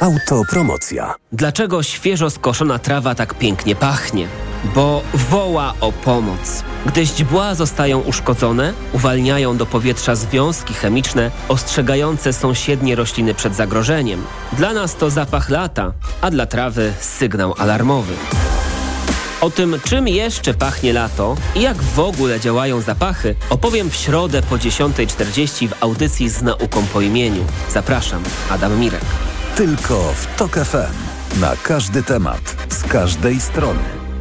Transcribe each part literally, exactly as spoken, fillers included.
Autopromocja. Dlaczego świeżo skoszona trawa tak pięknie pachnie? Bo woła o pomoc. Gdy źdźbła zostają uszkodzone, uwalniają do powietrza związki chemiczne ostrzegające sąsiednie rośliny przed zagrożeniem. Dla nas to zapach lata, a dla trawy sygnał alarmowy. O tym, czym jeszcze pachnie lato i jak w ogóle działają zapachy, opowiem w środę po dziesiątej czterdzieści w audycji Z nauką po imieniu. Zapraszam, Adam Mirek. Tylko w TOK F M. Na każdy temat, z każdej strony.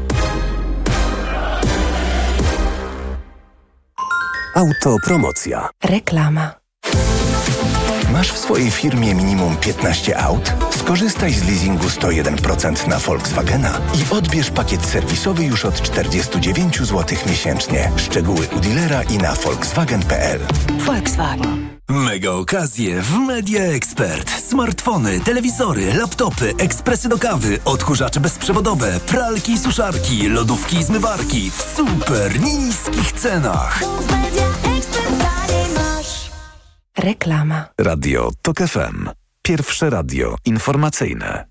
Autopromocja. Reklama. Masz w swojej firmie minimum piętnaście aut? Skorzystaj z leasingu sto jeden procent na Volkswagena i odbierz pakiet serwisowy już od czterdzieści dziewięć złotych miesięcznie. Szczegóły u dealera i na volkswagen kropka p l. Volkswagen. Mega okazje w Media Expert. Smartfony, telewizory, laptopy, ekspresy do kawy, odkurzacze bezprzewodowe, pralki i suszarki, lodówki i zmywarki w super niskich cenach. Reklama. Radio TOK F M. Pierwsze radio informacyjne.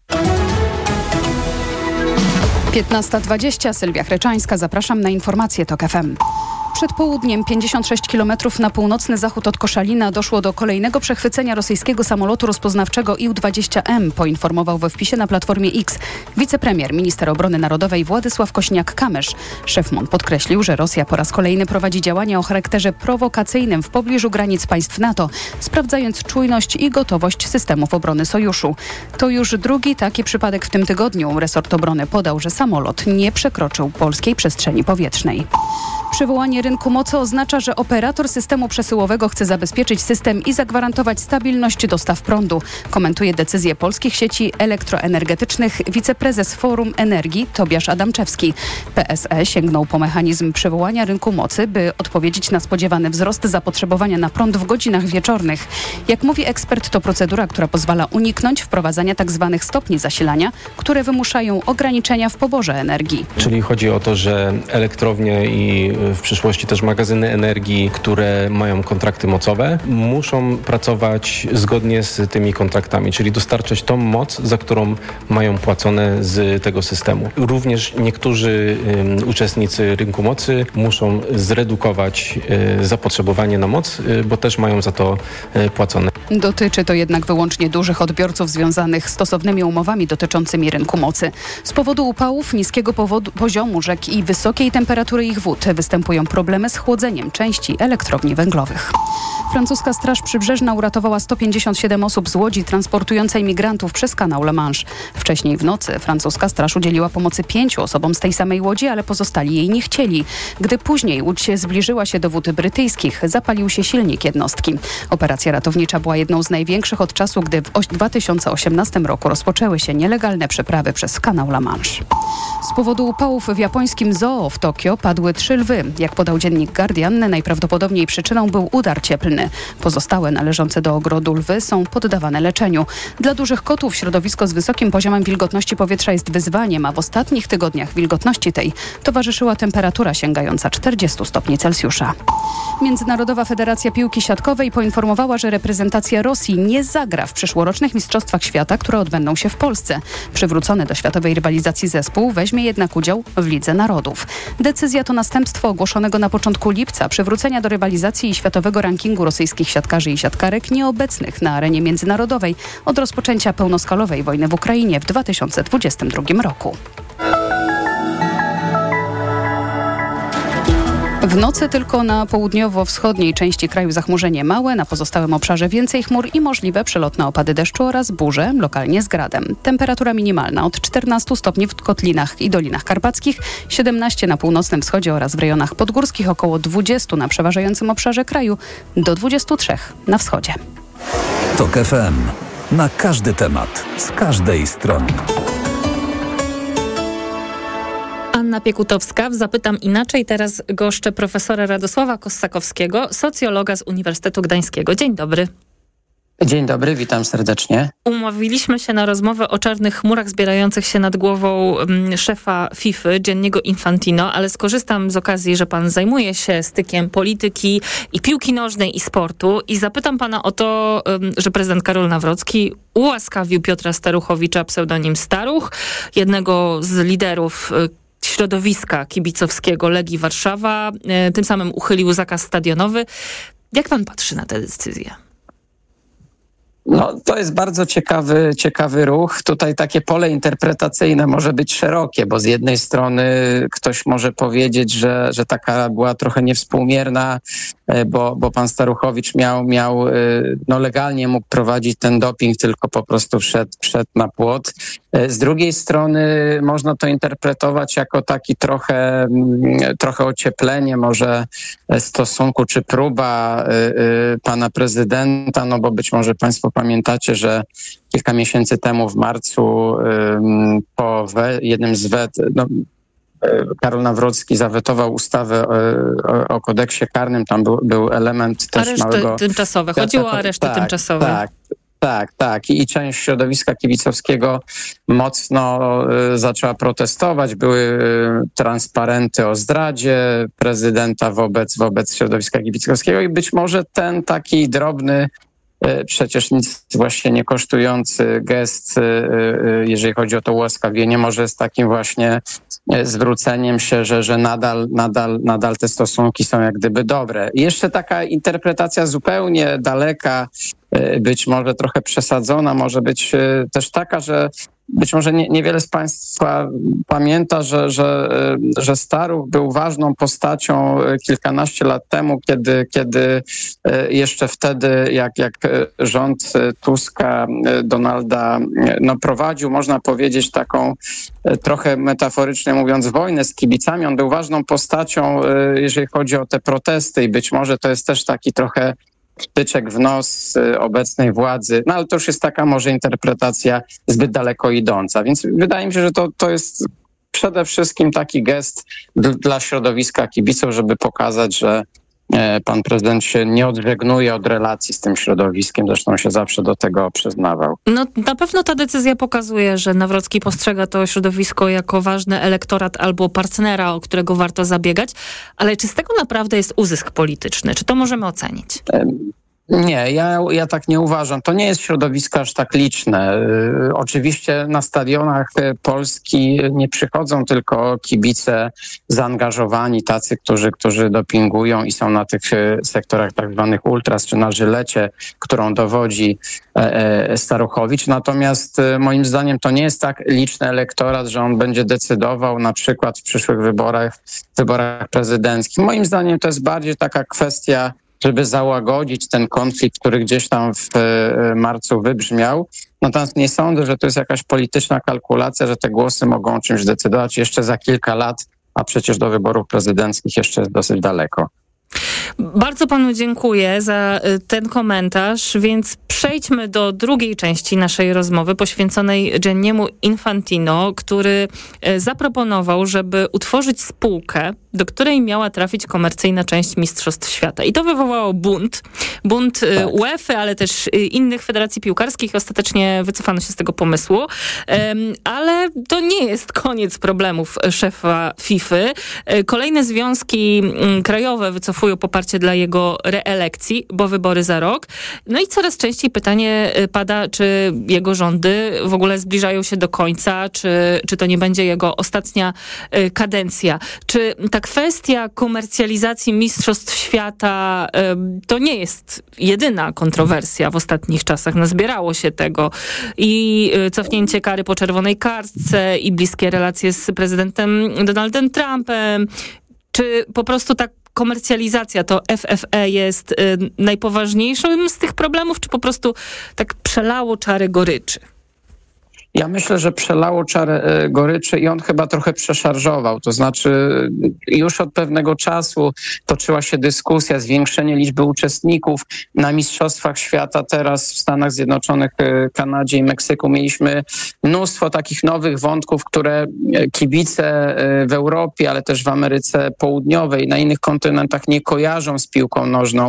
piętnasta dwadzieścia, Sylwia Chreczańska. Zapraszam na informacje TOK F M. Przed południem, pięćdziesiąt sześć kilometrów na północny zachód od Koszalina, doszło do kolejnego przechwycenia rosyjskiego samolotu rozpoznawczego I U dwadzieścia M, poinformował we wpisie na Platformie X wicepremier, minister obrony narodowej Władysław Kośniak-Kamysz. Szef M O N podkreślił, że Rosja po raz kolejny prowadzi działania o charakterze prowokacyjnym w pobliżu granic państw NATO, sprawdzając czujność i gotowość systemów obrony sojuszu. To już drugi taki przypadek w tym tygodniu. Resort obrony podał, że samolot nie przekroczył polskiej przestrzeni powietrznej. Przywołanie rynku mocy oznacza, że operator systemu przesyłowego chce zabezpieczyć system i zagwarantować stabilność dostaw prądu. Komentuje decyzję polskich sieci elektroenergetycznych wiceprezes Forum Energii Tobiasz Adamczewski. P S E sięgnął po mechanizm przywołania rynku mocy, by odpowiedzieć na spodziewany wzrost zapotrzebowania na prąd w godzinach wieczornych. Jak mówi ekspert, to procedura, która pozwala uniknąć wprowadzania tzw. stopni zasilania, które wymuszają ograniczenia w poborze energii. Czyli chodzi o to, że elektrownie i w przyszłości też magazyny energii, które mają kontrakty mocowe, muszą pracować zgodnie z tymi kontraktami, czyli dostarczać tą moc, za którą mają płacone z tego systemu. Również niektórzy um, uczestnicy rynku mocy muszą zredukować um, zapotrzebowanie na moc, um, bo też mają za to um, płacone. Dotyczy to jednak wyłącznie dużych odbiorców związanych z stosownymi umowami dotyczącymi rynku mocy. Z powodu upałów, niskiego powodu, poziomu rzek i wysokiej temperatury ich wód występują problemy z chłodzeniem części elektrowni węglowych. Francuska Straż Przybrzeżna uratowała sto pięćdziesiąt siedem osób z łodzi transportującej migrantów przez kanał La Manche. Wcześniej w nocy francuska straż udzieliła pomocy pięciu osobom z tej samej łodzi, ale pozostali jej nie chcieli. Gdy później łódź zbliżyła się do wód brytyjskich, zapalił się silnik jednostki. Operacja ratownicza była jedną z największych od czasu, gdy w dwa tysiące osiemnastym roku rozpoczęły się nielegalne przeprawy przez kanał La Manche. Z powodu upałów w japońskim zoo w Tokio padły trzy lwy. Jak podał dziennik Guardian, najprawdopodobniej przyczyną był udar cieplny. Pozostałe należące do ogrodu lwy są poddawane leczeniu. Dla dużych kotów środowisko z wysokim poziomem wilgotności powietrza jest wyzwaniem, a w ostatnich tygodniach wilgotności tej towarzyszyła temperatura sięgająca czterdzieści stopni Celsjusza. Międzynarodowa Federacja Piłki Siatkowej poinformowała, że reprezentacja Rosji nie zagra w przyszłorocznych Mistrzostwach Świata, które odbędą się w Polsce. Przywrócony do światowej rywalizacji zespół weźmie jednak udział w Lidze Narodów. Decyzja to następstwo ogłoszonego na początku lipca przywrócenia do rywalizacji i światowego rankingu rosyjskich siatkarzy i siatkarek nieobecnych na arenie międzynarodowej od rozpoczęcia pełnoskalowej wojny w Ukrainie w dwa tysiące dwudziestym drugim roku. W nocy tylko na południowo-wschodniej części kraju zachmurzenie małe, na pozostałym obszarze więcej chmur i możliwe przelotne opady deszczu oraz burze, lokalnie z gradem. Temperatura minimalna od czternastu stopni w Kotlinach i Dolinach Karpackich, siedemnaście na północnym wschodzie oraz w rejonach podgórskich, około dwadzieścia na przeważającym obszarze kraju, do dwudziestu trzech na wschodzie. TOK F M. Na każdy temat, z każdej strony. Anna Piekutowska, w Zapytam Inaczej. Teraz goszczę profesora Radosława Kossakowskiego, socjologa z Uniwersytetu Gdańskiego. Dzień dobry. Dzień dobry, witam serdecznie. Umówiliśmy się na rozmowę o czarnych chmurach zbierających się nad głową um, szefa FIFA, Gianniego Infantino, ale skorzystam z okazji, że pan zajmuje się stykiem polityki i piłki nożnej i sportu i zapytam pana o to, um, że prezydent Karol Nawrocki ułaskawił Piotra Staruchowicza, pseudonim Staruch, jednego z liderów um, środowiska kibicowskiego Legii Warszawa, um, tym samym uchylił zakaz stadionowy. Jak pan patrzy na tę decyzję? No, to jest bardzo ciekawy, ciekawy ruch. Tutaj takie pole interpretacyjne może być szerokie, bo z jednej strony ktoś może powiedzieć, że, że taka była trochę niewspółmierna, bo, bo pan Staruchowicz miał, miał, no legalnie mógł prowadzić ten doping, tylko po prostu wszedł, wszedł na płot. Z drugiej strony można to interpretować jako taki trochę, trochę ocieplenie może stosunku, czy próba pana prezydenta, no bo być może państwo pamiętacie, że kilka miesięcy temu w marcu po we, jednym z wet, no, Karol Nawrocki zawetował ustawę o, o kodeksie karnym, tam był, był element też areszty małego... tymczasowe, chodziło o areszty tak, tymczasowe. Tak, tak, tak. I część środowiska kibicowskiego mocno y, zaczęła protestować. Były y, transparenty o zdradzie prezydenta wobec, wobec środowiska kibicowskiego i być może ten taki drobny, przecież nic właśnie nie kosztujący gest, jeżeli chodzi o to ułaskawienie, może z takim właśnie zwróceniem się, że, że nadal, nadal, nadal te stosunki są jak gdyby dobre. I jeszcze taka interpretacja zupełnie daleka, być może trochę przesadzona, może być też taka, że być może nie, niewiele z państwa pamięta, że, że, że Staruch był ważną postacią kilkanaście lat temu, kiedy, kiedy jeszcze wtedy, jak, jak rząd Tuska, Donalda no, prowadził, można powiedzieć, taką trochę metaforycznie mówiąc, wojnę z kibicami. On był ważną postacią, jeżeli chodzi o te protesty i być może to jest też taki trochę wtyczek w nos obecnej władzy, no ale to już jest taka może interpretacja zbyt daleko idąca, więc wydaje mi się, że to, to jest przede wszystkim taki gest d- dla środowiska kibiców, żeby pokazać, że pan prezydent się nie odżegnuje od relacji z tym środowiskiem, zresztą się zawsze do tego przyznawał. No na pewno ta decyzja pokazuje, że Nawrocki postrzega to środowisko jako ważny elektorat albo partnera, o którego warto zabiegać, ale czy z tego naprawdę jest uzysk polityczny? Czy to możemy ocenić? Nie, ja, ja tak nie uważam. To nie jest środowisko aż tak liczne. Y, oczywiście na stadionach Polski nie przychodzą tylko kibice zaangażowani, tacy, którzy, którzy dopingują i są na tych sektorach tak zwanych ultras, czy na żylecie, którą dowodzi e, e, Staruchowicz. Natomiast e, moim zdaniem to nie jest tak liczny elektorat, że on będzie decydował na przykład w przyszłych wyborach, wyborach prezydenckich. Moim zdaniem to jest bardziej taka kwestia, żeby załagodzić ten konflikt, który gdzieś tam w marcu wybrzmiał. Natomiast nie sądzę, że to jest jakaś polityczna kalkulacja, że te głosy mogą o czymś decydować jeszcze za kilka lat, a przecież do wyborów prezydenckich jeszcze jest dosyć daleko. Bardzo panu dziękuję za ten komentarz, więc przejdźmy do drugiej części naszej rozmowy poświęconej Gianniemu Infantino, który zaproponował, żeby utworzyć spółkę, do której miała trafić komercyjna część Mistrzostw Świata. I to wywołało bunt. Bunt tak. UEFA, ale też innych federacji piłkarskich. Ostatecznie wycofano się z tego pomysłu. Um, ale to nie jest koniec problemów szefa FIFA. Kolejne związki krajowe wycofują poparcie dla jego reelekcji, bo wybory za rok. No i coraz częściej pytanie pada, czy jego rządy w ogóle zbliżają się do końca, czy, czy to nie będzie jego ostatnia kadencja. Czy ta kwestia komercjalizacji Mistrzostw Świata to nie jest jedyna kontrowersja w ostatnich czasach. Nazbierało się tego i cofnięcie kary po czerwonej kartce i bliskie relacje z prezydentem Donaldem Trumpem. Czy po prostu ta komercjalizacja, to F F E jest y, najpoważniejszym z tych problemów, czy po prostu tak przelało czary goryczy? Ja myślę, że przelało czarę goryczy i on chyba trochę przeszarżował. To znaczy już od pewnego czasu toczyła się dyskusja, zwiększenie liczby uczestników na Mistrzostwach Świata. Teraz w Stanach Zjednoczonych, Kanadzie i Meksyku mieliśmy mnóstwo takich nowych wątków, które kibice w Europie, ale też w Ameryce Południowej, na innych kontynentach nie kojarzą z piłką nożną.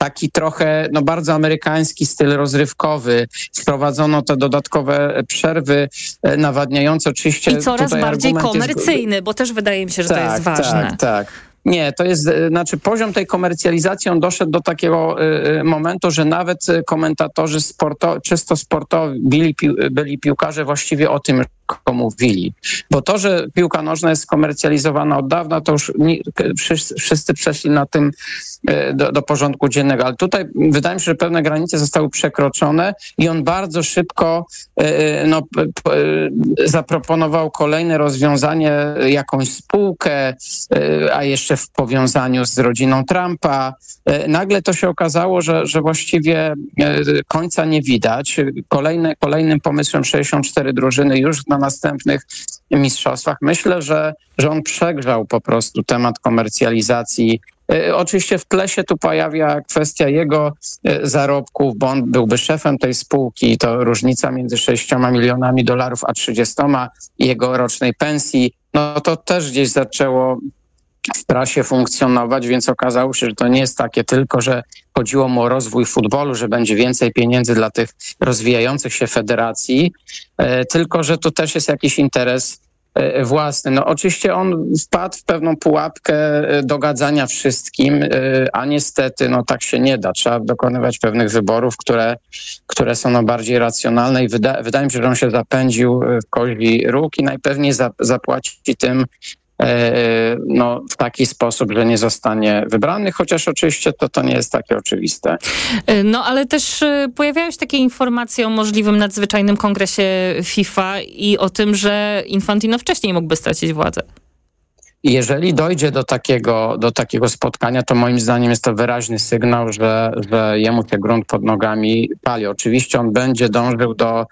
taki trochę, no bardzo amerykański styl rozrywkowy. Wprowadzono te dodatkowe przerwy nawadniające oczywiście. I coraz bardziej komercyjny, jest... bo też wydaje mi się, że tak, to jest ważne. Tak, tak. Nie, to jest, znaczy poziom tej komercjalizacji on doszedł do takiego y, momentu, że nawet komentatorzy sporto, czysto sportowi, byli, pił, byli piłkarze właściwie o tym mówili. Bo to, że piłka nożna jest komercjalizowana od dawna, to już nie, wszyscy, wszyscy przeszli na tym y, do, do porządku dziennego. Ale tutaj wydaje mi się, że pewne granice zostały przekroczone i on bardzo szybko y, no, p, p, zaproponował kolejne rozwiązanie, jakąś spółkę, y, a jeszcze w powiązaniu z rodziną Trumpa. Nagle to się okazało, że, że właściwie końca nie widać. Kolejne, kolejnym pomysłem sześćdziesiąt cztery drużyny już na następnych mistrzostwach. Myślę, że, że on przegrzał po prostu temat komercjalizacji. Oczywiście w tle się tu pojawia kwestia jego zarobków, bo on byłby szefem tej spółki. To różnica między sześcioma milionami dolarów a trzydziestoma jego rocznej pensji. No to też gdzieś zaczęło w prasie funkcjonować, więc okazało się, że to nie jest takie tylko, że chodziło mu o rozwój futbolu, że będzie więcej pieniędzy dla tych rozwijających się federacji, e, tylko, że tu też jest jakiś interes e, własny. No oczywiście on wpadł w pewną pułapkę dogadzania wszystkim, e, a niestety no tak się nie da. Trzeba dokonywać pewnych wyborów, które, które są no bardziej racjonalne i wyda, wydaje mi się, że on się zapędził w koźli róg i najpewniej za, zapłaci tym no, w taki sposób, że nie zostanie wybrany, chociaż oczywiście to, to nie jest takie oczywiste. No ale też pojawiają się takie informacje o możliwym nadzwyczajnym kongresie FIFA i o tym, że Infantino wcześniej mógłby stracić władzę. Jeżeli dojdzie do takiego, do takiego spotkania, to moim zdaniem jest to wyraźny sygnał, że, że jemu ten grunt pod nogami pali. Oczywiście on będzie dążył do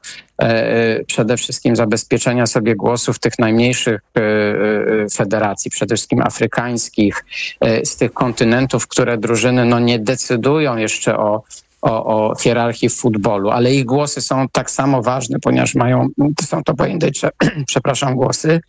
e, przede wszystkim zabezpieczenia sobie głosów tych najmniejszych e, federacji, przede wszystkim afrykańskich, e, z tych kontynentów, które drużyny no, nie decydują jeszcze o O, o hierarchii w futbolu, ale ich głosy są tak samo ważne, ponieważ mają, są to pojedyncze, przepraszam, głosy.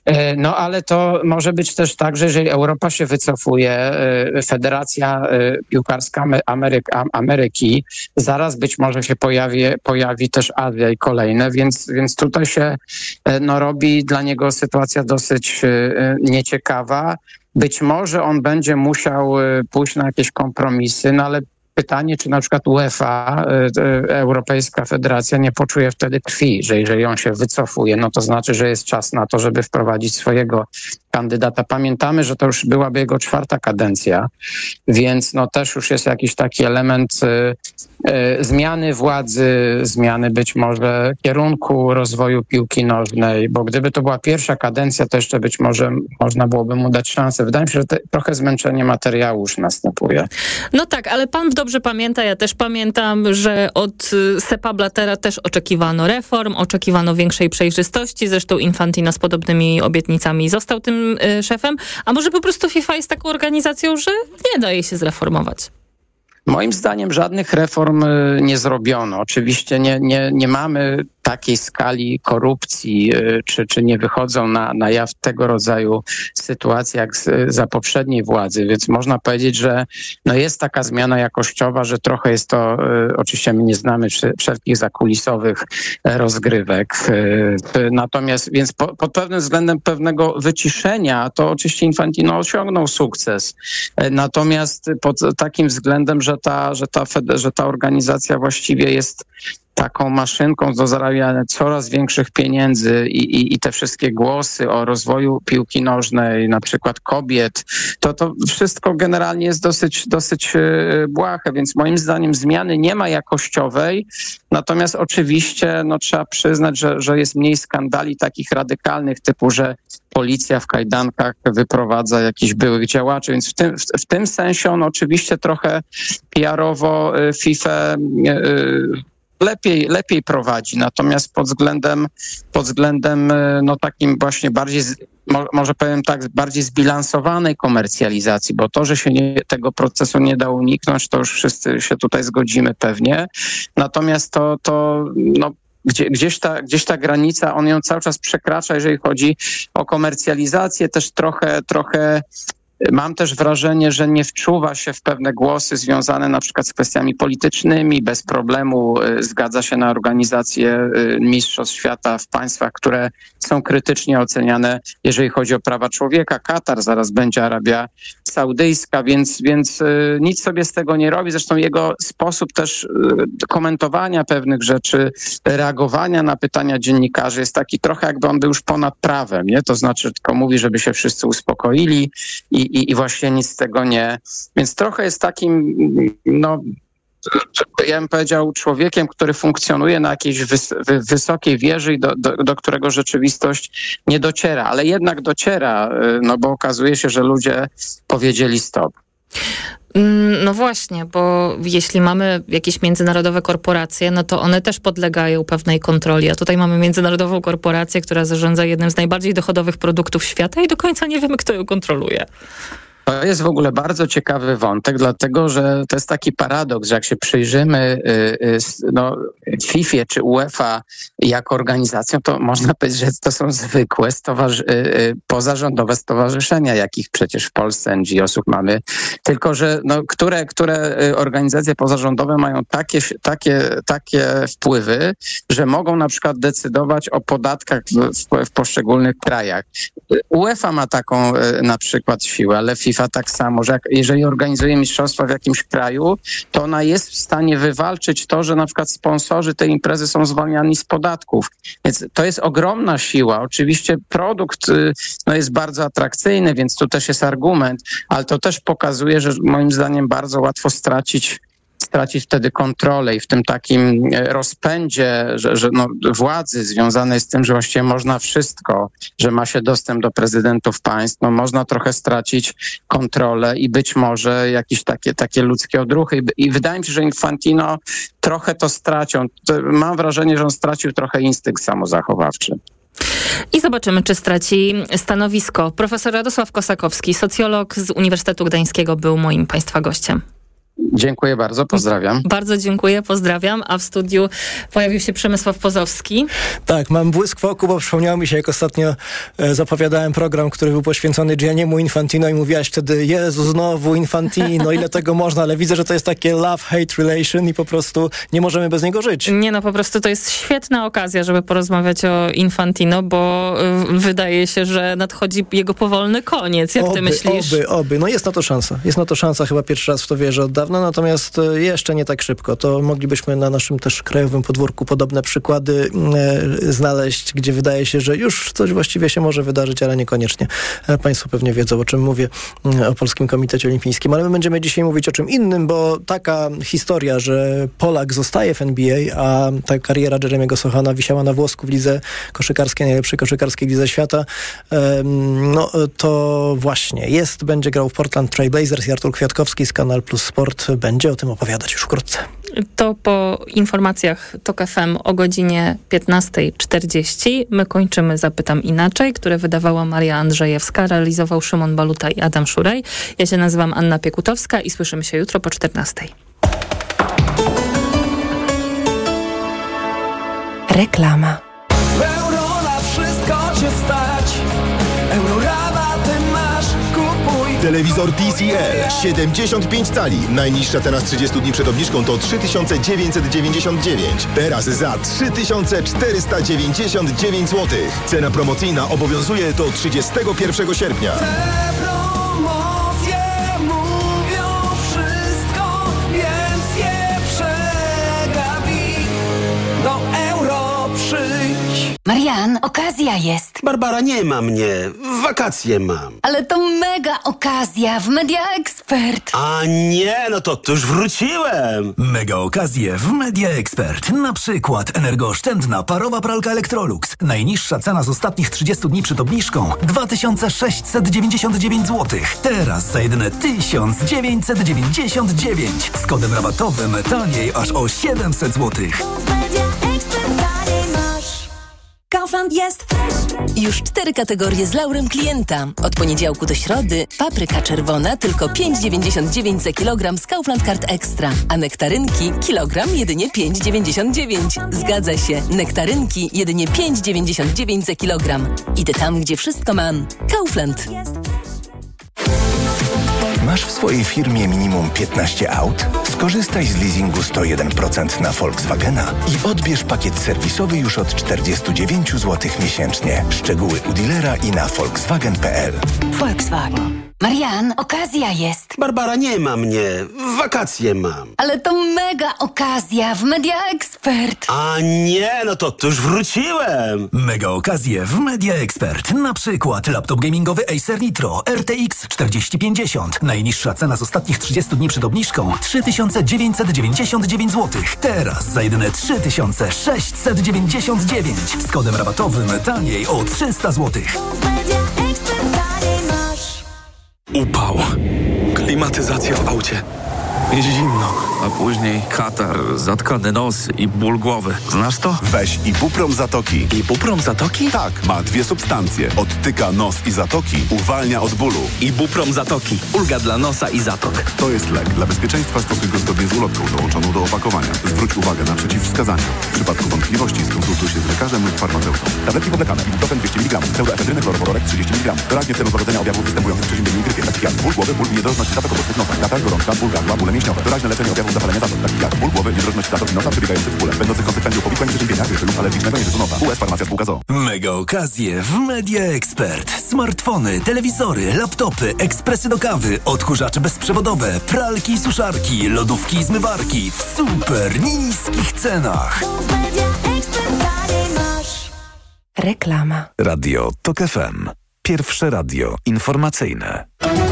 No ale to może być też tak, że jeżeli Europa się wycofuje, Federacja Piłkarska Ameryka, Ameryki, zaraz być może się pojawi, pojawi też Azja i kolejne, więc, więc tutaj się no, robi dla niego sytuacja dosyć nieciekawa. Być może on będzie musiał pójść na jakieś kompromisy, no ale pytanie, czy na przykład UEFA, Europejska Federacja, nie poczuje wtedy krwi, że jeżeli on się wycofuje, no to znaczy, że jest czas na to, żeby wprowadzić swojego kandydata. Pamiętamy, że to już byłaby jego czwarta kadencja, więc no też już jest jakiś taki element y, y, zmiany władzy, zmiany być może kierunku rozwoju piłki nożnej, bo gdyby to była pierwsza kadencja, to jeszcze być może można byłoby mu dać szansę. Wydaje mi się, że te, trochę zmęczenie materiału już następuje. No tak, ale pan dobrze pamięta, ja też pamiętam, że od Seppa Blattera też oczekiwano reform, oczekiwano większej przejrzystości, zresztą Infantino z podobnymi obietnicami został tym szefem, a może po prostu FIFA jest taką organizacją, że nie da jej się zreformować? Moim zdaniem żadnych reform nie zrobiono. Oczywiście nie, nie, nie mamy takiej skali korupcji, czy, czy nie wychodzą na, na jaw tego rodzaju sytuacje jak z, za poprzedniej władzy, więc można powiedzieć, że no jest taka zmiana jakościowa, że trochę jest to, oczywiście my nie znamy wszelkich zakulisowych rozgrywek, natomiast więc po, pod pewnym względem pewnego wyciszenia to oczywiście Infantino osiągnął sukces, natomiast pod takim względem, że ta, że ta, że ta organizacja właściwie jest taką maszynką do zarabiania coraz większych pieniędzy i, i, i te wszystkie głosy o rozwoju piłki nożnej, na przykład kobiet, to to wszystko generalnie jest dosyć, dosyć błahe, więc moim zdaniem zmiany nie ma jakościowej, natomiast oczywiście no, trzeba przyznać, że, że jest mniej skandali takich radykalnych typu, że policja w kajdankach wyprowadza jakichś byłych działaczy, więc w tym, w, w tym sensie on oczywiście trochę P R-owo FIFA lepiej, lepiej prowadzi, natomiast pod względem, pod względem no takim właśnie bardziej, może powiem tak, bardziej zbilansowanej komercjalizacji, bo to, że się nie, tego procesu nie da uniknąć, to już wszyscy się tutaj zgodzimy pewnie, natomiast to, to no Gdzie, gdzieś, ta, gdzieś ta granica, on ją cały czas przekracza, jeżeli chodzi o komercjalizację, też trochę, trochę mam też wrażenie, że nie wczuwa się w pewne głosy związane na przykład z kwestiami politycznymi. Bez problemu zgadza się na organizację Mistrzostw Świata w państwach, które są krytycznie oceniane, jeżeli chodzi o prawa człowieka. Katar, zaraz będzie Arabia Saudyjska, więc, więc nic sobie z tego nie robi. Zresztą jego sposób też komentowania pewnych rzeczy, reagowania na pytania dziennikarzy jest taki trochę, jakby on był już ponad prawem, nie? To znaczy tylko mówi, żeby się wszyscy uspokoili i, i, i właśnie nic z tego nie... Więc trochę jest takim, no... ja bym powiedział, człowiekiem, który funkcjonuje na jakiejś wys- wysokiej wieży i do, do, do którego rzeczywistość nie dociera, ale jednak dociera, no bo okazuje się, że ludzie powiedzieli stop. No właśnie, bo jeśli mamy jakieś międzynarodowe korporacje, no to one też podlegają pewnej kontroli, a tutaj mamy międzynarodową korporację, która zarządza jednym z najbardziej dochodowych produktów świata i do końca nie wiemy, kto ją kontroluje. To jest w ogóle bardzo ciekawy wątek, dlatego że to jest taki paradoks, że jak się przyjrzymy no, FIFA czy UEFA jako organizacją, to można powiedzieć, że to są zwykłe stowarzy- pozarządowe stowarzyszenia, jakich przecież w Polsce N G O-sów mamy, tylko że no, które, które organizacje pozarządowe mają takie, takie, takie wpływy, że mogą na przykład decydować o podatkach w, w, w poszczególnych krajach. UEFA ma taką na przykład siłę, ale FIFA tak samo, że jak, jeżeli organizuje mistrzostwa w jakimś kraju, to ona jest w stanie wywalczyć to, że na przykład sponsorzy tej imprezy są zwalniani z podatków. Więc to jest ogromna siła. Oczywiście produkt no, jest bardzo atrakcyjny, więc tu też jest argument, ale to też pokazuje, że moim zdaniem bardzo łatwo stracić stracić wtedy kontrolę i w tym takim rozpędzie że, że no, władzy związanej z tym, że właściwie można wszystko, że ma się dostęp do prezydentów państw, no można trochę stracić kontrolę i być może jakieś takie, takie ludzkie odruchy. I, I wydaje mi się, że Infantino trochę to stracił. Mam wrażenie, że on stracił trochę instynkt samozachowawczy. I zobaczymy, czy straci stanowisko. Profesor Radosław Kosakowski, socjolog z Uniwersytetu Gdańskiego, był moim państwa gościem. Dziękuję bardzo, pozdrawiam. Bardzo dziękuję, pozdrawiam. A w studiu pojawił się Przemysław Pozowski. Tak, mam błysk w oku, bo przypomniało mi się, jak ostatnio e, zapowiadałem program, który był poświęcony Gianniemu Infantino i mówiłaś wtedy, Jezu, znowu Infantino, ile tego można, ale widzę, że to jest takie love-hate relation i po prostu nie możemy bez niego żyć. Nie, no po prostu to jest świetna okazja, żeby porozmawiać o Infantino, bo y, wydaje się, że nadchodzi jego powolny koniec. Jak oby, ty myślisz? Oby, oby. No jest na to szansa. Jest na to szansa, chyba pierwszy raz w to wierzę od dawna, natomiast jeszcze nie tak szybko. To moglibyśmy na naszym też krajowym podwórku podobne przykłady e, znaleźć, gdzie wydaje się, że już coś właściwie się może wydarzyć, ale niekoniecznie. E, Państwo pewnie wiedzą, o czym mówię, e, o Polskim Komitecie Olimpijskim, ale my będziemy dzisiaj mówić o czym innym, bo taka historia, że Polak zostaje w N B A, a ta kariera Jeremiego Sochana wisiała na włosku w lidze koszykarskiej, najlepszej koszykarskiej lidze świata, e, no to właśnie jest, będzie grał w Portland Trail Blazers i Artur Kwiatkowski z Kanal Plus Sport będzie o tym opowiadać już wkrótce. To po informacjach Tok F M o godzinie piętnasta czterdzieści. My kończymy Zapytam Inaczej, które wydawała Maria Andrzejewska, realizował Szymon Baluta i Adam Szuraj. Ja się nazywam Anna Piekutowska i słyszymy się jutro po czternastej. Reklama. Euro na wszystko cię stać. Eurorabaty masz, kupuj. Telewizor T C L siedemdziesiąt pięć cali. Najniższa cena z trzydziestu dni przed obniżką to trzy tysiące dziewięćset dziewięćdziesiąt dziewięć. Teraz za trzy tysiące czterysta dziewięćdziesiąt dziewięć złotych. Cena promocyjna obowiązuje do trzydziestego pierwszego sierpnia. Te promocje mówią wszystko, więc je przegapi. Do euro przyjdź. Marian, okazja jest. Barbara, nie ma mnie. Wakacje mam. Ale to mega okazja w Media Expert. A nie, no to, to już wróciłem. Mega okazje w Media Expert. Na przykład energooszczędna parowa pralka Electrolux. Najniższa cena z ostatnich trzydziestu dni przed obniżką dwa tysiące sześćset dziewięćdziesiąt dziewięć złotych. Teraz za jedyne tysiąc dziewięćset dziewięćdziesiąt dziewięć. Z kodem rabatowym taniej aż o siedemset złotych. Kaufland jest już cztery kategorie z laurem klienta. Od poniedziałku do środy papryka czerwona tylko pięć dziewięćdziesiąt dziewięć za kilogram z Kaufland Card Extra, a nektarynki kilogram jedynie pięć dziewięćdziesiąt dziewięć. Zgadza się, nektarynki jedynie pięć dziewięćdziesiąt dziewięć za kilogram. Idę tam, gdzie wszystko mam. Kaufland. Masz w swojej firmie minimum piętnaście aut? Skorzystaj z leasingu sto jeden procent na Volkswagena i odbierz pakiet serwisowy już od czterdzieści dziewięć złotych miesięcznie. Szczegóły u dealera i na volkswagen kropka p l. Volkswagen. Marian, okazja jest. Barbara, nie ma mnie. Wakacje mam. Ale to mega okazja w Media Expert. A nie, no to, to już wróciłem. Mega okazje w Media Expert. Na przykład laptop gamingowy Acer Nitro R T X czterdzieści pięćdziesiąt. Najniższa cena z ostatnich trzydziestu dni przed obniżką trzy tysiące dziewięćset dziewięćdziesiąt dziewięć złotych. Teraz za jedyne trzy tysiące sześćset dziewięćdziesiąt dziewięć. Z kodem rabatowym taniej o trzysta złotych. Upał. Klimatyzacja w aucie. Jest zimno, a później katar, zatkany nos i ból głowy. Znasz to? Weź Ibuprom Zatoki. Ibuprom Zatoki? Tak, ma dwie substancje. Odtyka nos i zatoki, uwalnia od bólu. Ibuprom Zatoki. Ulga dla nosa i zatok. To jest lek. Dla bezpieczeństwa stosuj go zgodnie z ulotką dołączoną do opakowania. Zwróć uwagę na przeciwwskazania. W przypadku wątpliwości skonsultuj się z lekarzem lub farmaceutą. Tabletki powlekane. Ibuprofen dwieście miligramów. Pseudoefedryny chlorowodorek trzydzieści miligramów. Doraźnie w celu złagodzenia objawów występujących przy zimnej grypie, takich jak ból głowy, ból niedrożność zatok obok nosa, katar, gorączka, ból gardła, bóle mięśniowe. Doraźne leczenie objawów zapalenia zatok, takich jak ból głowy, niedrożność zatok i nosa przebiegających z bólem, będących konsekwencją powikłań przeziębienia, grypy lub alergicznego nieżytu nosa. U S Farmacja Spółka z o o. Mega okazje w Media Expert. Smartfony, telewizory, laptopy, ekspresy do kawy, odkurzacze bezprzewodowe, pralki i suszarki, lodówki i zmywarki w super niskich cenach. Reklama. Radio Tok F M. Pierwsze radio informacyjne.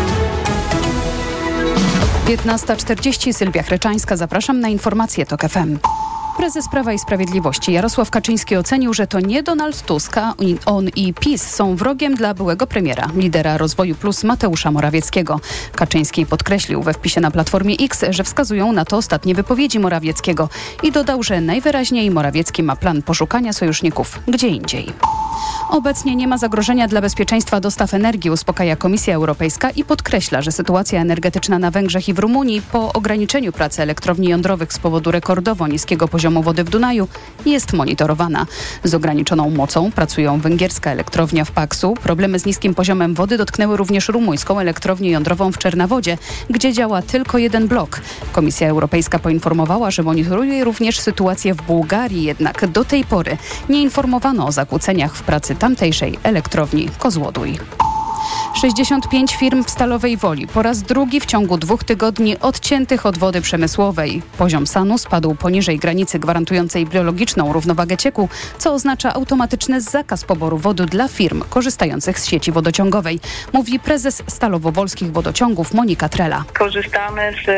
piętnasta czterdzieści, Sylwia Chreczańska. Zapraszam na informacje Tok F M. Prezes Prawa i Sprawiedliwości Jarosław Kaczyński ocenił, że to nie Donald Tusk, a on i PiS są wrogiem dla byłego premiera, lidera Rozwoju Plus Mateusza Morawieckiego. Kaczyński podkreślił we wpisie na Platformie X, że wskazują na to ostatnie wypowiedzi Morawieckiego i dodał, że najwyraźniej Morawiecki ma plan poszukania sojuszników gdzie indziej. Obecnie nie ma zagrożenia dla bezpieczeństwa dostaw energii, uspokaja Komisja Europejska i podkreśla, że sytuacja energetyczna na Węgrzech i w Rumunii po ograniczeniu pracy elektrowni jądrowych z powodu rekordowo niskiego poziomu wody w Dunaju jest monitorowana. Z ograniczoną mocą pracują węgierska elektrownia w Paksu. Problemy z niskim poziomem wody dotknęły również rumuńską elektrownię jądrową w Czernawodzie, gdzie działa tylko jeden blok. Komisja Europejska poinformowała, że monitoruje również sytuację w Bułgarii, jednak do tej pory nie informowano o zakłóceniach w pracy tamtejszej elektrowni Kozłoduj. sześćdziesiąt pięć firm w Stalowej Woli po raz drugi w ciągu dwóch tygodni odciętych od wody przemysłowej. Poziom SAN-u spadł poniżej granicy gwarantującej biologiczną równowagę cieku, co oznacza automatyczny zakaz poboru wody dla firm korzystających z sieci wodociągowej, mówi prezes Stalowo-Wolskich Wodociągów Monika Trela. Korzystamy z,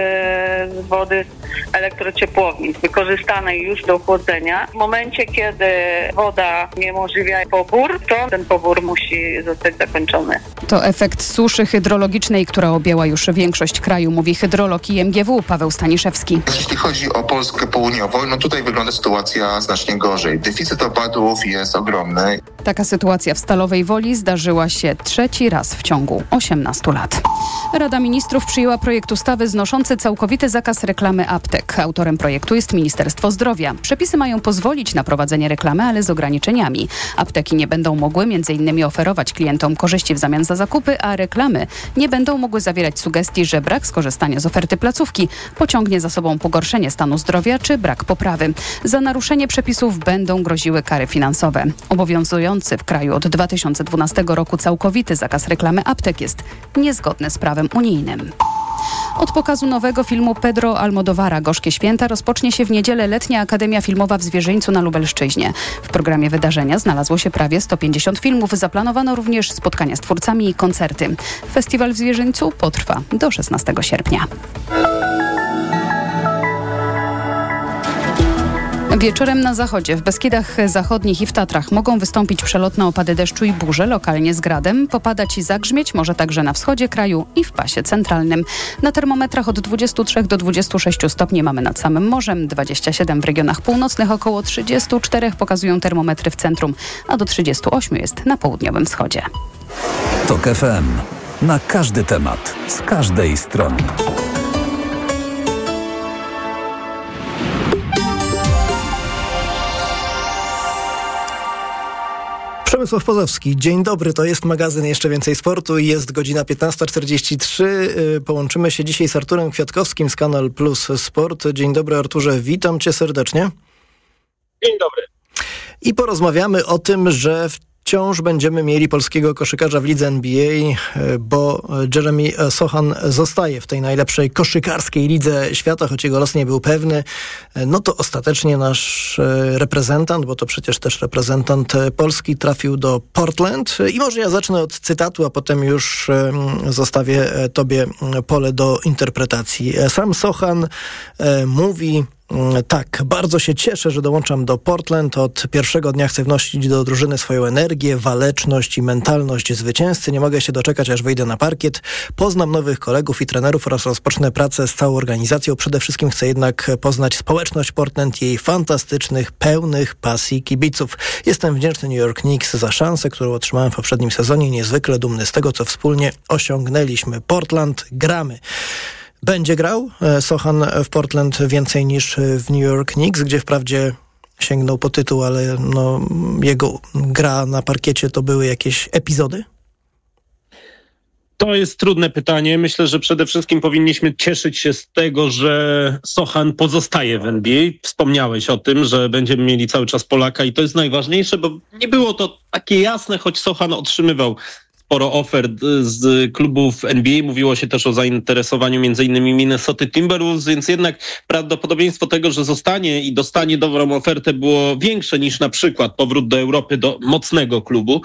z wody elektrociepłowni, wykorzystanej już do chłodzenia. W momencie, kiedy woda niemożliwia pobór, to ten pobór musi zostać zakończony. To efekt suszy hydrologicznej, która objęła już większość kraju, mówi hydrolog I M G W Paweł Staniszewski. Jeśli chodzi o Polskę południową, no tutaj wygląda sytuacja znacznie gorzej. Deficyt opadów jest ogromny. Taka sytuacja w Stalowej Woli zdarzyła się trzeci raz w ciągu osiemnastu lat. Rada Ministrów przyjęła projekt ustawy znoszący całkowity zakaz reklamy aptek. Autorem projektu jest Ministerstwo Zdrowia. Przepisy mają pozwolić na prowadzenie reklamy, ale z ograniczeniami. Apteki nie będą mogły między innymi oferować klientom korzyści w zamian za zakupy, a reklamy nie będą mogły zawierać sugestii, że brak skorzystania z oferty placówki pociągnie za sobą pogorszenie stanu zdrowia czy brak poprawy. Za naruszenie przepisów będą groziły kary finansowe. Obowiązujący w kraju od dwa tysiące dwunastego roku całkowity zakaz reklamy aptek jest niezgodny z prawem unijnym. Od pokazu nowego filmu Pedro Almodovara Gorzkie Święta rozpocznie się w niedzielę Letnia Akademia Filmowa w Zwierzyńcu na Lubelszczyźnie. W programie wydarzenia znalazło się prawie sto pięćdziesiąt filmów. Zaplanowano również spotkania z twórcami i koncerty. Festiwal w Zwierzyńcu potrwa do szesnastego sierpnia. Wieczorem na zachodzie, w Beskidach Zachodnich i w Tatrach mogą wystąpić przelotne opady deszczu i burze, lokalnie z gradem. Popadać i zagrzmieć może także na wschodzie kraju i w pasie centralnym. Na termometrach od dwudziestu trzech do dwudziestu sześciu stopni mamy nad samym morzem, dwadzieścia siedem w regionach północnych, około trzydziestu czterech pokazują termometry w centrum, a do trzydziestu ośmiu jest na południowym wschodzie. Tok F M. Na każdy temat, z każdej strony. Przemysław Pozowski, dzień dobry, to jest magazyn Jeszcze Więcej Sportu i jest godzina piętnasta czterdzieści trzy. Połączymy się dzisiaj z Arturem Kwiatkowskim z Kanal Plus Sport. Dzień dobry, Arturze, witam cię serdecznie. Dzień dobry. I porozmawiamy o tym, że wciąż będziemy mieli polskiego koszykarza w lidze N B A, bo Jeremy Sochan zostaje w tej najlepszej koszykarskiej lidze świata, choć jego los nie był pewny. No to ostatecznie nasz reprezentant, bo to przecież też reprezentant Polski, trafił do Portland. I może ja zacznę od cytatu, a potem już zostawię tobie pole do interpretacji. Sam Sochan mówi... Tak, bardzo się cieszę, że dołączam do Portland. Od pierwszego dnia chcę wnosić do drużyny swoją energię, waleczność i mentalność zwycięzcy. Nie mogę się doczekać, aż wyjdę na parkiet. Poznam nowych kolegów i trenerów oraz rozpocznę pracę z całą organizacją. Przede wszystkim chcę jednak poznać społeczność Portland i jej fantastycznych, pełnych pasji kibiców. Jestem wdzięczny New York Knicks za szansę, którą otrzymałem w poprzednim sezonie. Niezwykle dumny z tego, co wspólnie osiągnęliśmy. Portland, gramy. Będzie grał Sochan w Portland więcej niż w New York Knicks, gdzie wprawdzie sięgnął po tytuł, ale no, jego gra na parkiecie to były jakieś epizody? To jest trudne pytanie. Myślę, że przede wszystkim powinniśmy cieszyć się z tego, że Sochan pozostaje w N B A. Wspomniałeś o tym, że będziemy mieli cały czas Polaka i to jest najważniejsze, bo nie było to takie jasne, choć Sochan otrzymywał sporo ofert z klubów N B A. Mówiło się też o zainteresowaniu między innymi Minnesota Timberwolves, więc jednak prawdopodobieństwo tego, że zostanie i dostanie dobrą ofertę było większe niż na przykład powrót do Europy do mocnego klubu.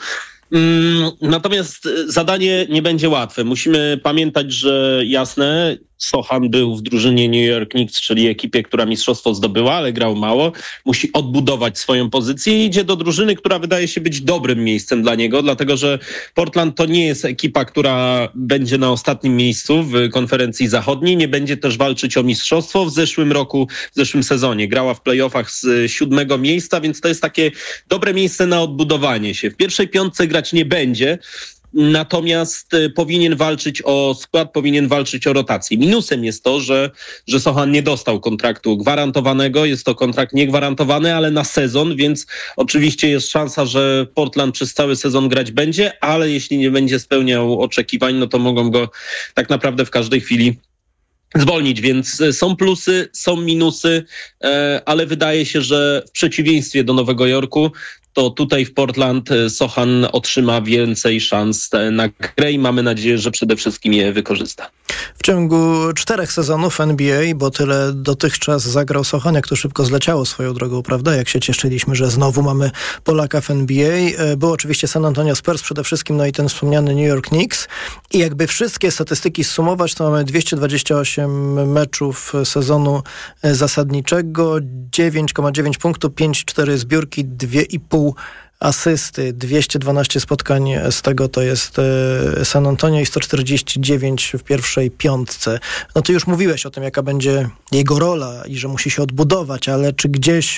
Natomiast zadanie nie będzie łatwe. Musimy pamiętać, że jasne, Sochan był w drużynie New York Knicks, czyli ekipie, która mistrzostwo zdobyła, ale grał mało. Musi odbudować swoją pozycję i idzie do drużyny, która wydaje się być dobrym miejscem dla niego, dlatego że Portland to nie jest ekipa, która będzie na ostatnim miejscu w konferencji zachodniej, nie będzie też walczyć o mistrzostwo. W zeszłym roku, w zeszłym sezonie grała w playoffach z siódmego miejsca, więc to jest takie dobre miejsce na odbudowanie się. W pierwszej piątce grać nie będzie, natomiast powinien walczyć o skład, powinien walczyć o rotację. Minusem jest to, że, że Sochan nie dostał kontraktu gwarantowanego, jest to kontrakt niegwarantowany, ale na sezon, więc oczywiście jest szansa, że Portland przez cały sezon grać będzie, ale jeśli nie będzie spełniał oczekiwań, no to mogą go tak naprawdę w każdej chwili zwolnić, więc są plusy, są minusy, ale wydaje się, że w przeciwieństwie do Nowego Jorku, to tutaj w Portland Sochan otrzyma więcej szans na grę i mamy nadzieję, że przede wszystkim je wykorzysta. W ciągu czterech sezonów N B A, bo tyle dotychczas zagrał Sochan, jak to szybko zleciało swoją drogą, prawda? Jak się cieszyliśmy, że znowu mamy Polaka w N B A. Był oczywiście San Antonio Spurs przede wszystkim, no i ten wspomniany New York Knicks. I jakby wszystkie statystyki zsumować, to mamy dwieście dwadzieścia osiem meczów sezonu zasadniczego, dziewięć przecinek dziewięć punktu, pięć przecinek cztery zbiórki, dwa i pół asysty, dwieście dwanaście spotkań z tego to jest San Antonio i sto czterdzieści dziewięć w pierwszej piątce. No ty już mówiłeś o tym, jaka będzie jego rola i że musi się odbudować, ale czy gdzieś